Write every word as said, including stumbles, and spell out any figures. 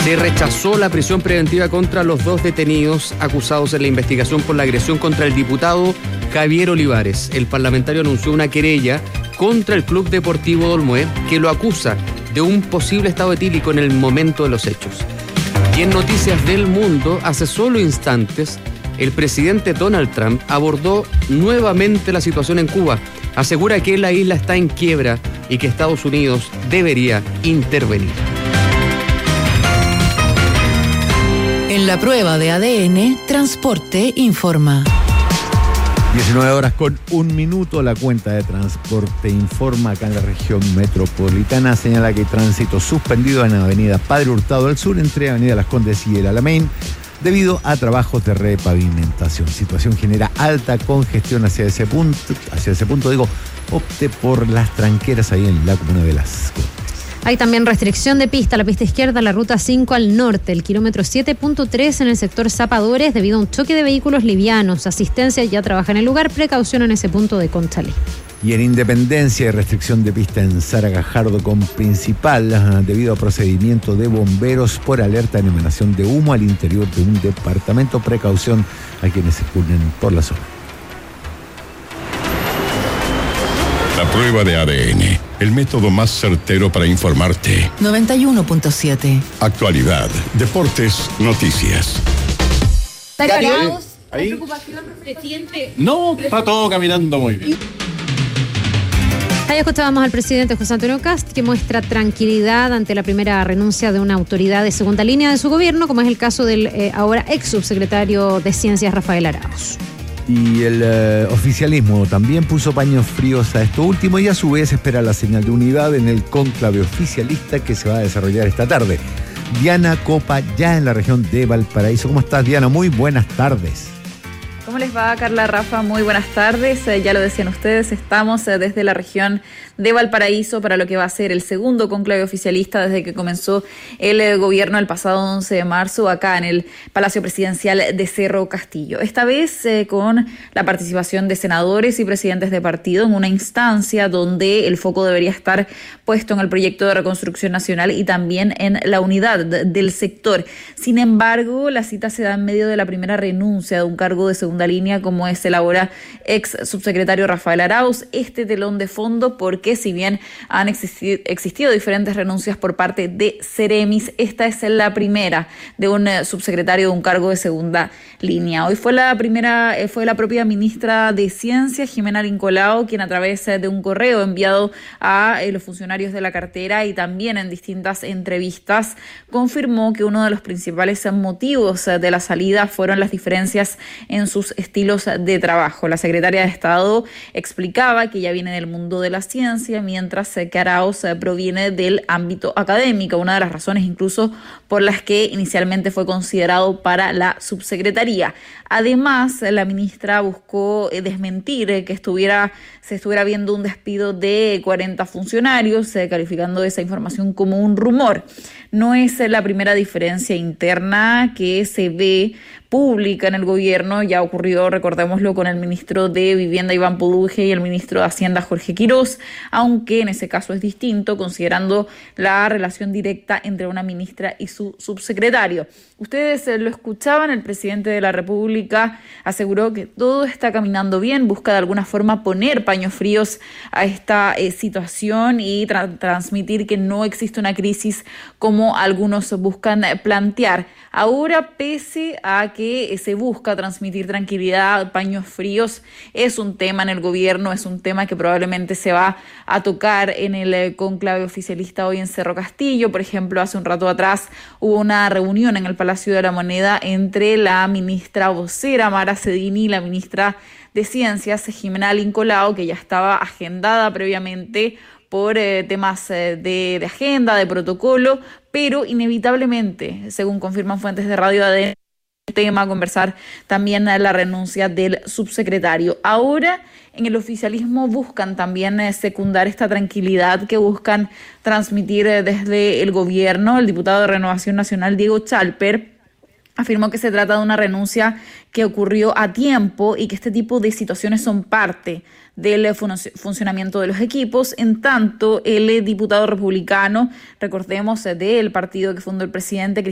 Se rechazó la prisión preventiva contra los dos detenidos acusados en la investigación por la agresión contra el diputado Javier Olivares. El parlamentario anunció una querella contra el Club Deportivo Olmué que lo acusa de un posible estado etílico en el momento de los hechos. Y en Noticias del Mundo, hace solo instantes, el presidente Donald Trump abordó nuevamente la situación en Cuba. Asegura que la isla está en quiebra y que Estados Unidos debería intervenir. En la prueba de A D N, Transporte informa. diecinueve horas con un minuto, la cuenta de Transporte informa acá en la región metropolitana. Señala que hay tránsito suspendido en Avenida Padre Hurtado al sur entre Avenida Las Condes y el Alamein debido a trabajos de repavimentación. Situación genera alta congestión hacia ese punto, hacia ese punto digo, opte por las tranqueras ahí en la comuna de Las Condes. Hay también restricción de pista, la pista izquierda, la ruta cinco al norte, el kilómetro siete punto tres en el sector Zapadores debido a un choque de vehículos livianos. Asistencia ya trabaja en el lugar, precaución en ese punto de Conchalí. Y en Independencia hay restricción de pista en Sara Gajardo con principal debido a procedimiento de bomberos por alerta en emanación de humo al interior de un departamento. Precaución a quienes circulen por la zona. La prueba de A D N, el método más certero para informarte. noventa y uno punto siete. Actualidad, deportes, noticias. ¿Parados? ¿Hay preocupación, presidente? No, está todo caminando muy bien. Ahí escuchábamos al presidente José Antonio Kast, que muestra tranquilidad ante la primera renuncia de una autoridad de segunda línea de su gobierno, como es el caso del eh, ahora ex subsecretario de Ciencias, Rafael Arauz. Y el eh, oficialismo también puso paños fríos a esto último y a su vez espera la señal de unidad en el cónclave oficialista que se va a desarrollar esta tarde. Diana Copa, ya en la región de Valparaíso. ¿Cómo estás, Diana? Muy buenas tardes. ¿Cómo les va, Carla, Rafa? Muy buenas tardes. Eh, ya lo decían ustedes, estamos eh, desde la región de Valparaíso para lo que va a ser el segundo cónclave oficialista desde que comenzó el eh, gobierno el pasado once de marzo acá en el Palacio Presidencial de Cerro Castillo. Esta vez eh, con la participación de senadores y presidentes de partido en una instancia donde el foco debería estar puesto en el proyecto de reconstrucción nacional y también en la unidad de, del sector. Sin embargo, la cita se da en medio de la primera renuncia de un cargo de segunda línea como es el ahora ex subsecretario Rafael Arauz. Este telón de fondo porque si bien han existido, existido diferentes renuncias por parte de Ceremis, esta es la primera de un subsecretario de un cargo de segunda línea. Hoy fue la primera, fue la propia ministra de Ciencia, Jimena Lincolao, quien a través de un correo enviado a los funcionarios de la cartera y también en distintas entrevistas confirmó que uno de los principales motivos de la salida fueron las diferencias en sus estilos de trabajo. La secretaria de Estado explicaba que ella viene del mundo de la ciencia, mientras que Arauz proviene del ámbito académico, una de las razones incluso por las que inicialmente fue considerado para la subsecretaría. Además, la ministra buscó desmentir que estuviera, se estuviera viendo un despido de cuarenta funcionarios, calificando esa información como un rumor. No es la primera diferencia interna que se ve pública en el gobierno, ya ocurrió, recordémoslo, con el ministro de Vivienda Iván Poduje y el ministro de Hacienda Jorge Quirós, aunque en ese caso es distinto, considerando la relación directa entre una ministra y su subsecretario. Ustedes lo escuchaban, el presidente de la República aseguró que todo está caminando bien, busca de alguna forma poner paños fríos a esta eh, situación y tra- transmitir que no existe una crisis como algunos buscan plantear. Ahora, pese a que se busca transmitir tranquilidad, paños fríos, es un tema en el gobierno, es un tema que probablemente se va a tocar en el cónclave oficialista hoy en Cerro Castillo. Por ejemplo, hace un rato atrás hubo una reunión en el Palacio de la Moneda entre la ministra vocera Mara Cedini y la ministra de Ciencias Jimena Lincolao, que ya estaba agendada previamente por eh, temas eh, de, de agenda, de protocolo, pero inevitablemente, según confirman fuentes de Radio A D N, el tema a conversar también la renuncia del subsecretario. Ahora, en el oficialismo buscan también eh, secundar esta tranquilidad que buscan transmitir eh, desde el gobierno. El diputado de Renovación Nacional, Diego Chalper, afirmó que se trata de una renuncia que ocurrió a tiempo y que este tipo de situaciones son parte del funcionamiento de los equipos. En tanto, el diputado republicano, recordemos, del partido que fundó el presidente,